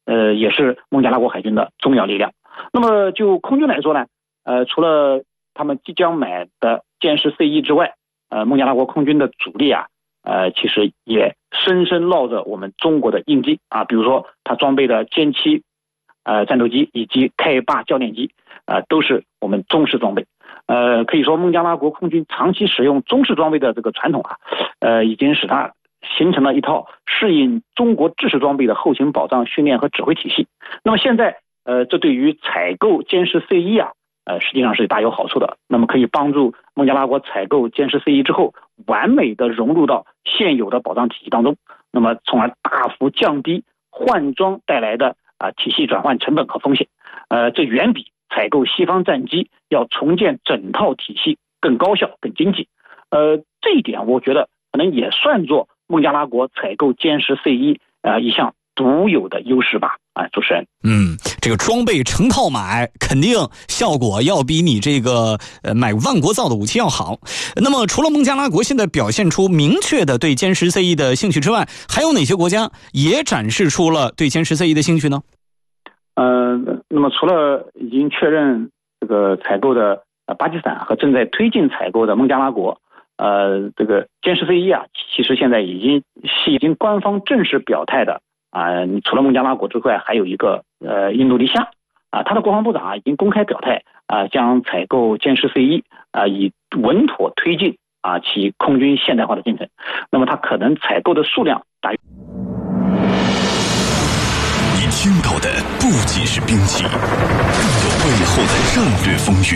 也是孟加拉国海军的重要力量。那么就空军来说呢，除了他们即将买的歼十 C1之外，孟加拉国空军的主力啊，其实也深深烙着我们中国的印记啊。比如说它装备的歼7战斗机以及开8教练机，都是我们中式装备。可以说孟加拉国空军长期使用中式装备的这个传统啊，已经使它形成了一套适应中国制式装备的后勤保障、训练和指挥体系。那么现在这对于采购歼十 C1啊，实际上是大有好处的。那么可以帮助孟加拉国采购歼十 C1之后，完美的融入到现有的保障体系当中，那么从而大幅降低换装带来的体系转换成本和风险。这远比采购西方战机要重建整套体系更高效、更经济。这一点我觉得可能也算作孟加拉国采购歼十 C1一项独有的优势吧。主持人， 这个装备成套买，肯定效果要比你这个买万国造的武器要好。那么除了孟加拉国现在表现出明确的对歼十 C1的兴趣之外，还有哪些国家也展示出了对歼十 C1的兴趣呢？ 那么除了已经确认这个采购的巴基斯坦和正在推进采购的孟加拉国，这个歼十 C1啊，其实现在已经官方正式表态的除了孟加拉国之外，还有一个印度尼西亚他的国防部长已经公开表态将采购歼十 C1以稳妥推进其空军现代化的进程。那么他可能采购的数量大约。 你听到的不仅是兵器，更有背后的战略风云。